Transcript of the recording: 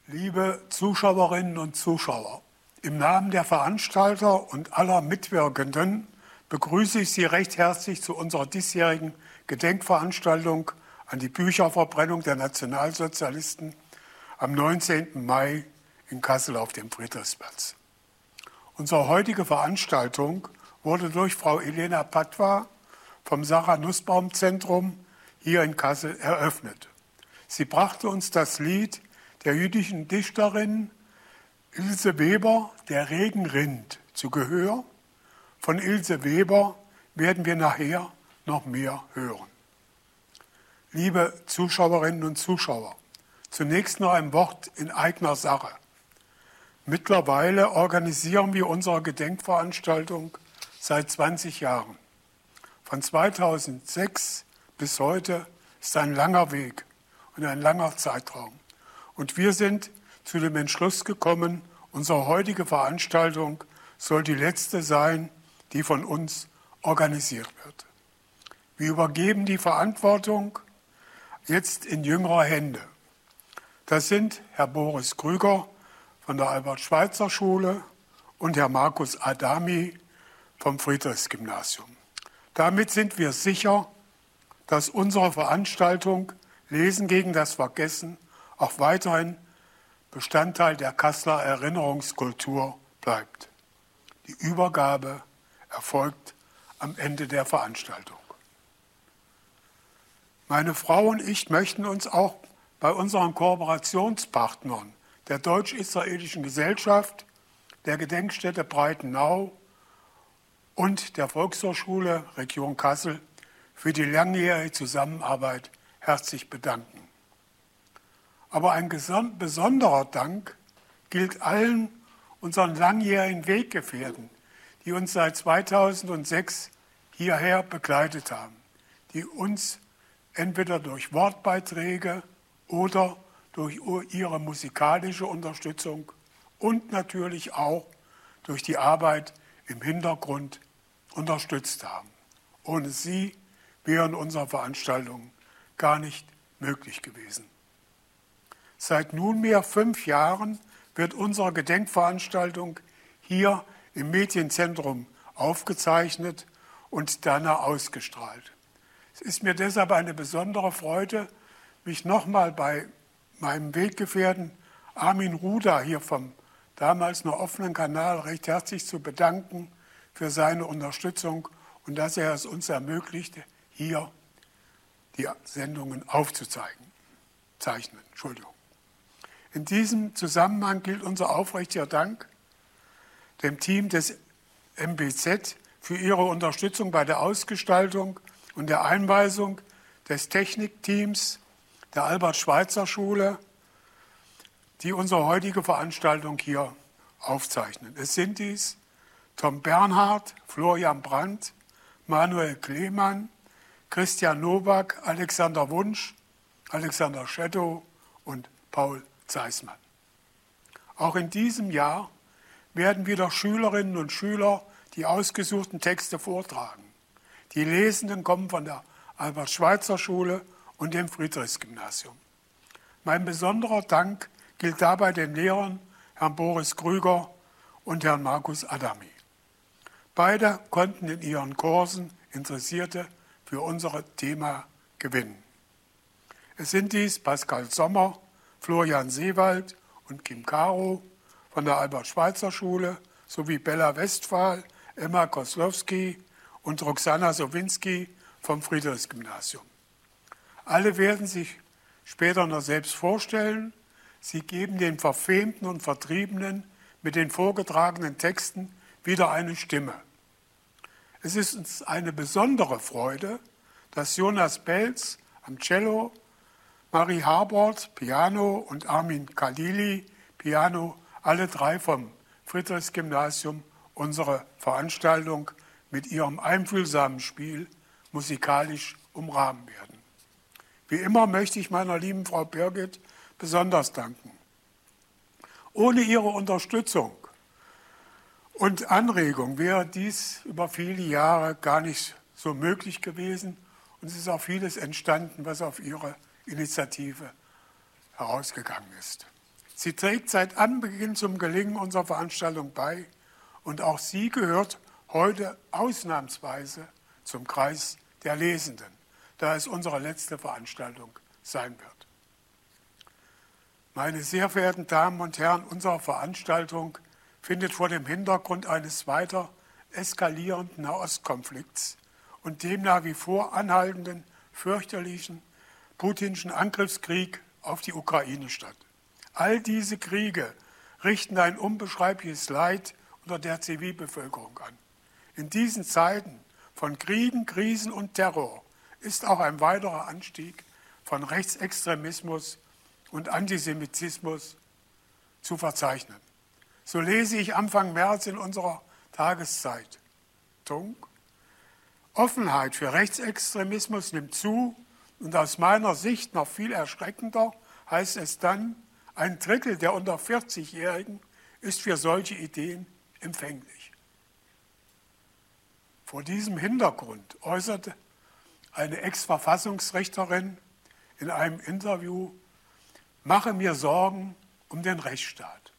Liebe Zuschauerinnen und Zuschauer, im Namen der Veranstalter und aller Mitwirkenden begrüße ich Sie recht herzlich zu unserer diesjährigen Gedenkveranstaltung an die Bücherverbrennung der Nationalsozialisten am 19. Mai in Kassel auf dem Friedrichsplatz. Unsere heutige Veranstaltung wurde durch Frau Elena Patwa vom Sarah-Nussbaum-Zentrum hier in Kassel eröffnet. Sie brachte uns das Lied der jüdischen Dichterin Ilse Weber, Der Regen rinnt, zu Gehör. Von Ilse Weber werden wir nachher noch mehr hören. Liebe Zuschauerinnen und Zuschauer, zunächst noch ein Wort in eigener Sache. Mittlerweile organisieren wir unsere Gedenkveranstaltung seit 20 Jahren. Von 2006 bis heute ist ein langer Weg und ein langer Zeitraum. Und wir sind zu dem Entschluss gekommen, unsere heutige Veranstaltung soll die letzte sein, die von uns organisiert wird. Wir übergeben die Verantwortung jetzt in jüngere Hände. Das sind Herr Boris Krüger von der Albert-Schweitzer-Schule und Herr Markus Adami vom Friedrichsgymnasium. Damit sind wir sicher, dass unsere Veranstaltung Lesen gegen das Vergessen auch weiterhin Bestandteil der Kasseler Erinnerungskultur bleibt. Die Übergabe erfolgt am Ende der Veranstaltung. Meine Frau und ich möchten uns auch bei unseren Kooperationspartnern der Deutsch-Israelischen Gesellschaft, der Gedenkstätte Breitenau und der Volkshochschule Region Kassel für die langjährige Zusammenarbeit herzlich bedanken. Aber ein besonderer Dank gilt allen unseren langjährigen Weggefährten, die uns seit 2006 hierher begleitet haben, die uns entweder durch Wortbeiträge oder durch ihre musikalische Unterstützung und natürlich auch durch die Arbeit im Hintergrund unterstützt haben. Ohne sie wären unsere Veranstaltungen gar nicht möglich gewesen. Seit nunmehr 5 Jahren wird unsere Gedenkveranstaltung hier im Medienzentrum aufgezeichnet und danach ausgestrahlt. Es ist mir deshalb eine besondere Freude, mich nochmal bei meinem Weggefährten Armin Ruda hier vom damals noch offenen Kanal recht herzlich zu bedanken für seine Unterstützung und dass er es uns ermöglichte, hier die Sendungen aufzuzeichnen. In diesem Zusammenhang gilt unser aufrichtiger Dank dem Team des MBZ für ihre Unterstützung bei der Ausgestaltung und der Einweisung des Technikteams der Albert-Schweitzer-Schule, die unsere heutige Veranstaltung hier aufzeichnen. Es sind dies Tom Bernhard, Florian Brandt, Manuel Klemann, Christian Nowak, Alexander Wunsch, Alexander Schetto und Paul Zeismann. Auch in diesem Jahr werden wieder Schülerinnen und Schüler die ausgesuchten Texte vortragen. Die Lesenden kommen von der Albert-Schweitzer-Schule und dem Friedrichsgymnasium. Mein besonderer Dank gilt dabei den Lehrern, Herrn Boris Krüger und Herrn Markus Adami. Beide konnten in ihren Kursen Interessierte für unser Thema gewinnen. Es sind dies Pascal Sommer, Florian Seewald und Kim Caro von der Albert-Schweitzer-Schule sowie Bella Westphal, Emma Koslowski und Roxana Sowinski vom Friedrichsgymnasium. Alle werden sich später noch selbst vorstellen. Sie geben den Verfemten und Vertriebenen mit den vorgetragenen Texten wieder eine Stimme. Es ist uns eine besondere Freude, dass Jonas Belz am Cello, Marie Harbord, Piano und Armin Khalili, Piano, alle 3 vom Friedrichsgymnasium, unsere Veranstaltung mit ihrem einfühlsamen Spiel musikalisch umrahmen werden. Wie immer möchte ich meiner lieben Frau Birgit besonders danken. Ohne ihre Unterstützung und Anregung wäre dies über viele Jahre gar nicht so möglich gewesen. Und es ist auch vieles entstanden, was auf ihre Initiative herausgegangen ist. Sie trägt seit Anbeginn zum Gelingen unserer Veranstaltung bei und auch sie gehört heute ausnahmsweise zum Kreis der Lesenden, da es unsere letzte Veranstaltung sein wird. Meine sehr verehrten Damen und Herren, unsere Veranstaltung findet vor dem Hintergrund eines weiter eskalierenden Nahostkonflikts und dem nach wie vor anhaltenden, fürchterlichen putinschen Angriffskrieg auf die Ukraine statt. All diese Kriege richten ein unbeschreibliches Leid unter der Zivilbevölkerung an. In diesen Zeiten von Kriegen, Krisen und Terror ist auch ein weiterer Anstieg von Rechtsextremismus und Antisemitismus zu verzeichnen. So lese ich Anfang März in unserer Tageszeitung: Offenheit für Rechtsextremismus nimmt zu und aus meiner Sicht noch viel erschreckender heißt es dann, 1/3 der unter 40-Jährigen ist für solche Ideen empfänglich. Vor diesem Hintergrund äußerte eine Ex-Verfassungsrichterin in einem Interview: Mache mir Sorgen um den Rechtsstaat.